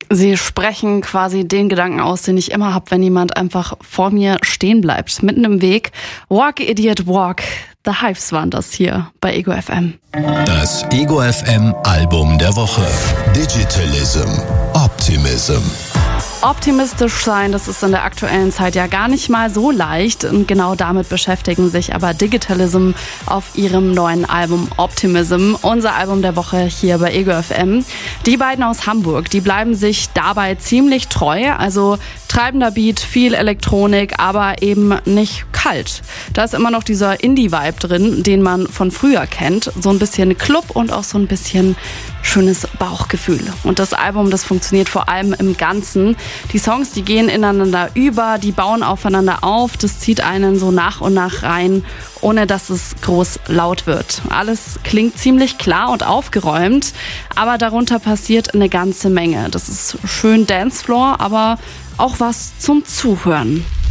Sie sprechen quasi den Gedanken aus, den ich immer habe, wenn jemand einfach vor mir stehen bleibt, mitten im Weg. Walk, Idiot, Walk. The Hives waren das hier bei Ego FM. Das Ego FM Album der Woche. Digitalism. Optimism. Optimistisch sein, das ist in der aktuellen Zeit ja gar nicht mal so leicht. Und genau damit beschäftigen sich aber Digitalism auf ihrem neuen Album Optimism. Unser Album der Woche hier bei Ego FM. Die beiden aus Hamburg, die bleiben sich dabei ziemlich treu. Also treibender Beat, viel Elektronik, aber eben nicht kalt. Da ist immer noch dieser Indie-Vibe drin, den man von früher kennt. So ein bisschen Club und auch so ein bisschen schönes Bauchgefühl. Und das Album, das funktioniert vor allem im Ganzen. Die Songs, die gehen ineinander über, die bauen aufeinander auf. Das zieht einen so nach und nach rein, ohne dass es groß laut wird. Alles klingt ziemlich klar und aufgeräumt, aber darunter passiert eine ganze Menge. Das ist schön Dancefloor, aber auch was zum Zuhören.